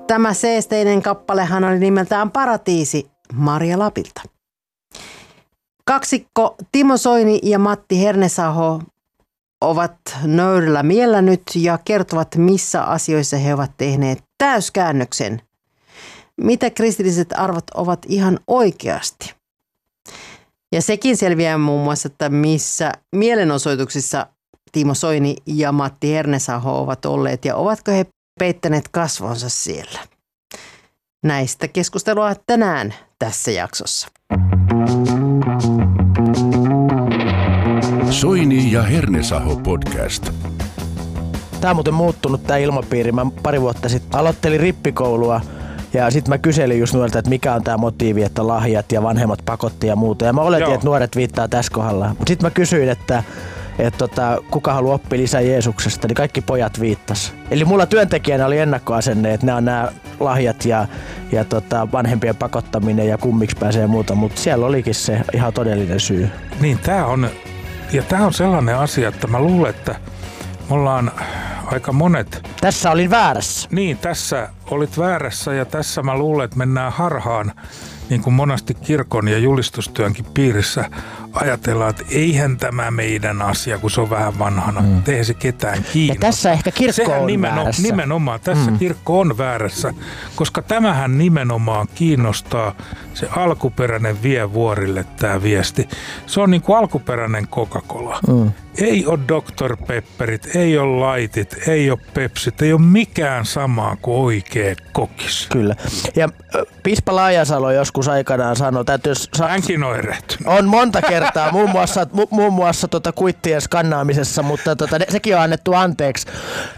tämä seesteinen kappalehan oli nimeltään Paratiisi Marja Lapilta. Kaksikko Timo Soini ja Matti Hernesaho ovat nöyrällä miellä nyt ja kertovat, missä asioissa he ovat tehneet täyskäännöksen. Mitä kristilliset arvot ovat ihan oikeasti. Ja sekin selviää muun muassa, että missä mielenosoituksissa Timo Soini ja Matti Hernesaho ovat olleet ja ovatko he peittäneet kasvonsa siellä. Näistä keskustelua tänään tässä jaksossa. Soini ja Hernesaho podcast. Tämä on muuten muuttunut tämä ilmapiiri. Mä pari vuotta sitten aloittelin rippikoulua ja sitten mä kyselin just nuorilta, että mikä on tämä motiivi, että lahjat ja vanhemmat pakotti ja muuta. Ja mä oletin, että nuoret viittaa tässä kohdalla. Mutta sitten mä kysyin, että kuka haluaa oppia lisää Jeesuksesta, niin kaikki pojat viittas. Eli mulla työntekijänä oli ennakkoasenne, että nämä on nämä lahjat ja vanhempien pakottaminen ja kummiksi pääsee ja muuta, mutta siellä olikin se ihan todellinen syy. Niin, tämä on sellainen asia, että mä luulen, että me ollaan aika monet... Tässä olin väärässä. Niin, tässä olit väärässä ja tässä mä luulen, että mennään harhaan, niin kuin monesti kirkon ja julistustyönkin piirissä ajatellaan, että eihän tämä meidän asia, kun se on vähän vanhana. Eihän se ketään kiinnosta. Ja tässä ehkä kirkko on väärässä. Nimenomaan, tässä kirkko on väärässä, koska tämähän nimenomaan kiinnostaa se alkuperäinen vie vuorille tämä viesti. Se on niin kuin alkuperäinen Coca-Cola. Ei ole Dr. Pepperit, ei ole Lightit, ei ole Pepsit, ei ole mikään samaa kuin oikea kokis. Kyllä. Ja Pispa Laajasalo joskus aikanaan sanoi, että jos... Hänkin on erehtynyt. On monta kertaa, muun muassa kuittien skannaamisessa, mutta sekin on annettu anteeksi,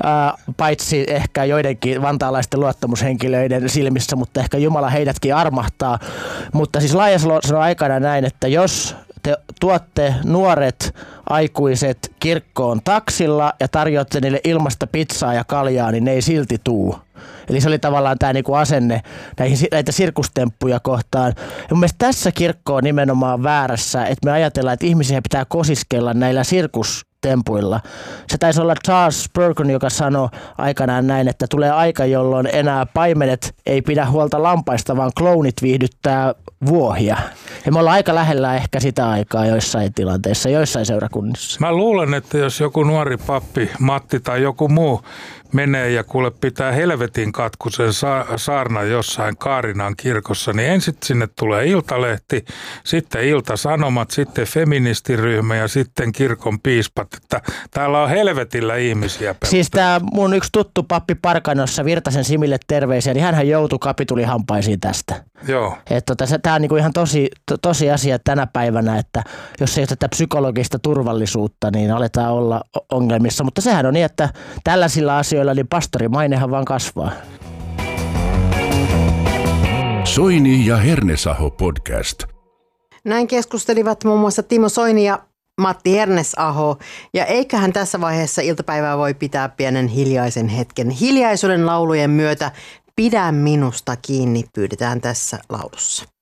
paitsi ehkä joidenkin vantaalaisten luottamushenkilöiden silmissä, mutta ehkä Jumala heidätkin armahtaa. Mutta siis Laajasalo sanoi aikanaan näin, että jos te tuotte nuoret aikuiset kirkkoon taksilla ja tarjoatte niille ilmasta pizzaa ja kaljaa, niin ne ei silti tuu. Eli se oli tavallaan tämä niinku asenne näitä sirkustemppuja kohtaan. Ja mun mielestä tässä kirkko on nimenomaan väärässä, että me ajatellaan, että ihmisiä pitää kosiskella näillä sirkustempuilla. Se taisi olla Charles Spurgeon, joka sanoi aikanaan näin, että tulee aika, jolloin enää paimenet ei pidä huolta lampaista, vaan klounit viihdyttää vuohia. Ja me ollaan aika lähellä ehkä sitä aikaa joissain tilanteissa, joissain seurakunnissa. Mä luulen, että jos joku nuori pappi, Matti tai joku muu menee ja kuule pitää helvetin katkuisen saarnan jossain Kaarinan kirkossa, niin ensin sinne tulee Iltalehti, sitten Ilta-Sanomat, sitten feministiryhmä ja sitten kirkon piispat. Että täällä on helvetillä ihmisiä. Siis tämä mun yksi tuttu pappi Parkanossa, Virtasen Simille terveisiä, niin hänhän joutui kapitulihampaisiin tästä. Joo. Tämä on niinku ihan tosi asia tänä päivänä, että jos ei ole tätä psykologista turvallisuutta, niin aletaan olla ongelmissa. Mutta sehän on niin, että tällaisilla asioilla niin pastorimainehan vaan kasvaa. Soini ja Hernesaho podcast. Näin keskustelivat muun muassa Timo Soini ja Matti Hernesaho. Ja eiköhän tässä vaiheessa iltapäivää voi pitää pienen hiljaisen hetken. Hiljaisuuden laulujen myötä Pidä minusta kiinni pyydetään tässä laulussa.